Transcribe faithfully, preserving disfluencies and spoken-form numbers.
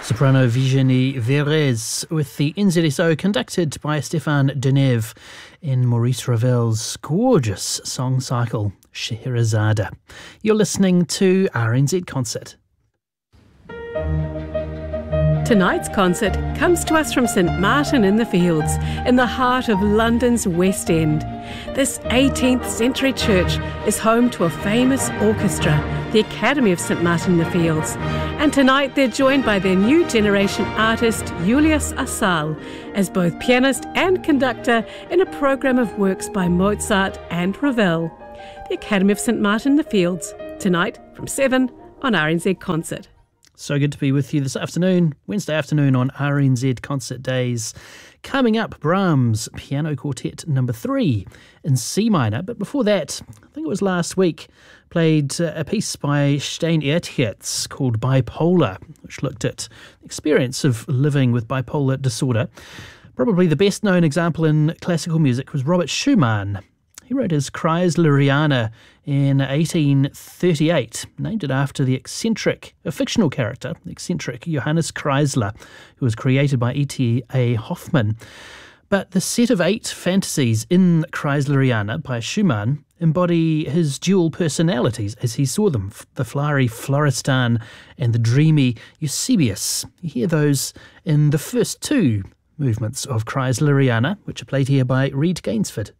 Soprano Virginie Verez with the N Z S O conducted by Stéphane Deneuve in Maurice Ravel's gorgeous song cycle, Scheherazade. You're listening to R N Z Concert. Tonight's concert comes to us from St Martin in the Fields, in the heart of London's West End. This eighteenth century church is home to a famous orchestra, the Academy of St Martin in the Fields. And tonight they're joined by their new generation artist, Julius Assal, as both pianist and conductor in a programme of works by Mozart and Ravel. The Academy of St Martin in the Fields, tonight from seven on R N Z Concert. So good to be with you this afternoon, Wednesday afternoon on R N Z Concert Days. Coming up, Brahms Piano Quartet number three in C minor. But before that, I think it was last week, played a piece by Stein Erdherz called Bipolar, which looked at the experience of living with bipolar disorder. Probably the best known example in classical music was Robert Schumann. He wrote his Kreisleriana in eighteen thirty-eight, named it after the eccentric, a fictional character, the eccentric Johannes Kreisler, who was created by E T A Hoffmann. But the set of eight fantasies in Kreisleriana by Schumann embody his dual personalities as he saw them, the flowery Florestan and the dreamy Eusebius. You hear those in the first two movements of Kreisleriana, which are played here by Reed Gainsford.